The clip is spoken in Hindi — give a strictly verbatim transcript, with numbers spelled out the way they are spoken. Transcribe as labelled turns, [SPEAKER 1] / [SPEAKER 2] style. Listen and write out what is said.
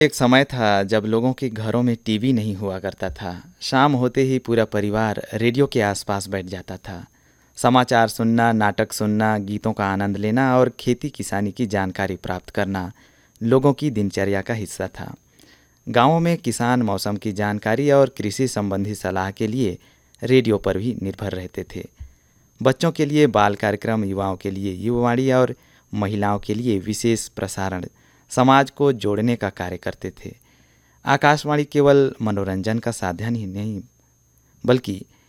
[SPEAKER 1] एक समय था जब लोगों के घरों में टीवी नहीं हुआ करता था। शाम होते ही पूरा परिवार रेडियो के आसपास बैठ जाता था। समाचार सुनना, नाटक सुनना, गीतों का आनंद लेना और खेती किसानी की जानकारी प्राप्त करना लोगों की दिनचर्या का हिस्सा था। गांवों में किसान मौसम की जानकारी और कृषि संबंधी सलाह के लिए रेडियो पर भी निर्भर रहते थे। बच्चों के लिए बाल कार्यक्रम, युवाओं के लिए युवावाणी और महिलाओं के लिए विशेष प्रसारण समाज को जोड़ने का कार्य करते थे। आकाशवाणी केवल मनोरंजन का साधन ही नहीं, बल्कि